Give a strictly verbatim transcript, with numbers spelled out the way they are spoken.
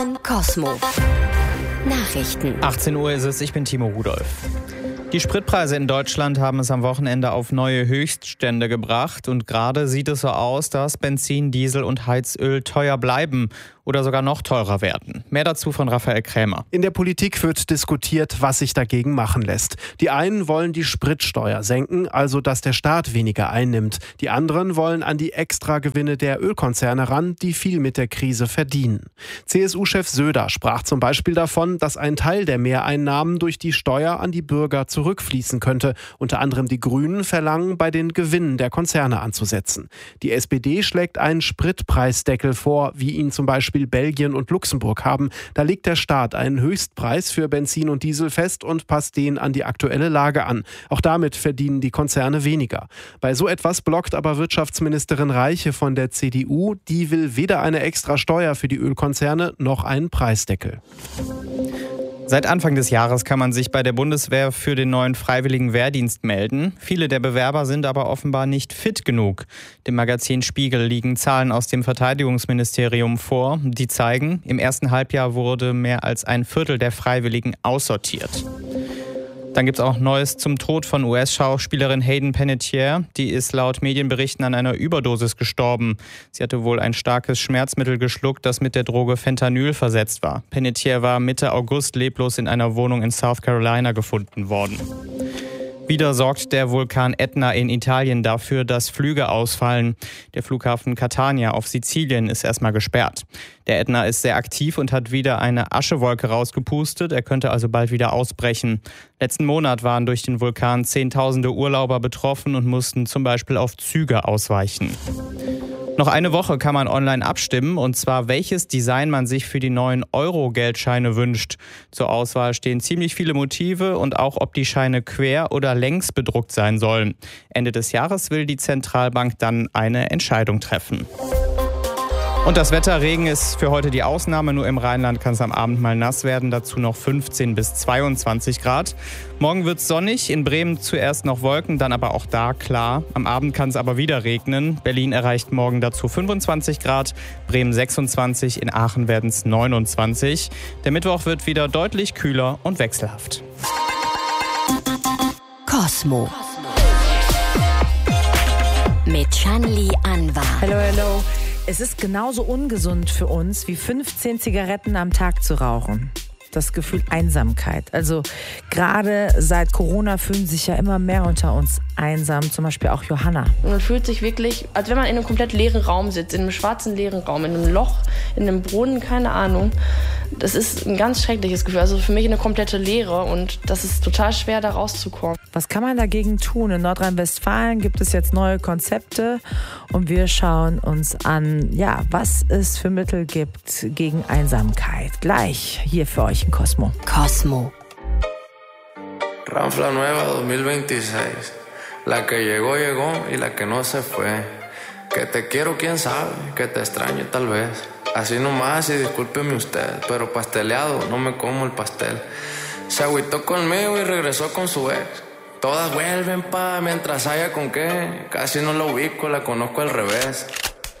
Cosmo. Nachrichten. achtzehn Uhr ist es, ich bin Timo Rudolph. Die Spritpreise in Deutschland haben es am Wochenende auf neue Höchststände gebracht und gerade sieht es so aus, dass Benzin, Diesel und Heizöl teuer bleiben oder sogar noch teurer werden. Mehr dazu von Raphael Krämer. In der Politik wird diskutiert, was sich dagegen machen lässt. Die einen wollen die Spritsteuer senken, also dass der Staat weniger einnimmt. Die anderen wollen an die Extragewinne der Ölkonzerne ran, die viel mit der Krise verdienen. C S U-Chef Söder sprach zum Beispiel davon, dass ein Teil der Mehreinnahmen durch die Steuer an die Bürger zurückfließen könnte. Unter anderem die Grünen verlangen, bei den Gewinnen der Konzerne anzusetzen. Die S P D schlägt einen Spritpreisdeckel vor, wie ihn zum Beispiel Belgien und Luxemburg haben. Da legt der Staat einen Höchstpreis für Benzin und Diesel fest und passt den an die aktuelle Lage an. Auch damit verdienen die Konzerne weniger. Bei so etwas blockt aber Wirtschaftsministerin Reiche von der C D U. Die will weder eine extra Steuer für die Ölkonzerne noch einen Preisdeckel. Seit Anfang des Jahres kann man sich bei der Bundeswehr für den neuen freiwilligen Wehrdienst melden. Viele der Bewerber sind aber offenbar nicht fit genug. Dem Magazin Spiegel liegen Zahlen aus dem Verteidigungsministerium vor, die zeigen, im ersten Halbjahr wurde mehr als ein Viertel der Freiwilligen aussortiert. Dann gibt es auch Neues zum Tod von U S-Schauspielerin Hayden Panettiere. Die ist laut Medienberichten an einer Überdosis gestorben. Sie hatte wohl ein starkes Schmerzmittel geschluckt, das mit der Droge Fentanyl versetzt war. Panettiere war Mitte August leblos in einer Wohnung in South Carolina gefunden worden. Wieder sorgt der Vulkan Etna in Italien dafür, dass Flüge ausfallen. Der Flughafen Catania auf Sizilien ist erstmal gesperrt. Der Etna ist sehr aktiv und hat wieder eine Aschewolke rausgepustet. Er könnte also bald wieder ausbrechen. Letzten Monat waren durch den Vulkan Zehntausende Urlauber betroffen und mussten zum Beispiel auf Züge ausweichen. Noch eine Woche kann man online abstimmen, und zwar welches Design man sich für die neuen Euro-Geldscheine wünscht. Zur Auswahl stehen ziemlich viele Motive und auch, ob die Scheine quer oder längs bedruckt sein sollen. Ende des Jahres will die Zentralbank dann eine Entscheidung treffen. Und das Wetter, Regen ist für heute die Ausnahme. Nur im Rheinland kann es am Abend mal nass werden. Dazu noch fünfzehn bis zweiundzwanzig Grad. Morgen wird es sonnig. In Bremen zuerst noch Wolken, dann aber auch da klar. Am Abend kann es aber wieder regnen. Berlin erreicht morgen dazu fünfundzwanzig Grad. Bremen sechsundzwanzig. In Aachen werden es neunundzwanzig. Der Mittwoch wird wieder deutlich kühler und wechselhaft. Cosmo. Mit Shanli Anwar. Hallo, hallo. Es ist genauso ungesund für uns, wie fünfzehn Zigaretten am Tag zu rauchen. Das Gefühl Einsamkeit. Also gerade seit Corona fühlen sich ja immer mehr unter uns einsam, zum Beispiel auch Johanna. Man fühlt sich wirklich, als wenn man in einem komplett leeren Raum sitzt, in einem schwarzen leeren Raum, in einem Loch, in einem Brunnen, keine Ahnung. Das ist ein ganz schreckliches Gefühl. Also für mich eine komplette Leere, und das ist total schwer, da rauszukommen. Was kann man dagegen tun? In Nordrhein-Westfalen gibt es jetzt neue Konzepte und wir schauen uns an, ja, was es für Mittel gibt gegen Einsamkeit. Gleich hier für euch in Cosmo. Cosmo. Ranfla Nueva zwanzig veintiséis. La que llegó, llegó y la que no se fue. Que te quiero, quién sabe, que te extraño tal vez. Así nomás y discúlpeme usted, pero pasteleado no me como el pastel. Se agüitó conmigo y regresó con su ex. Todas vuelven pa' mientras haya con qué. Casi no la ubico, la conozco al revés.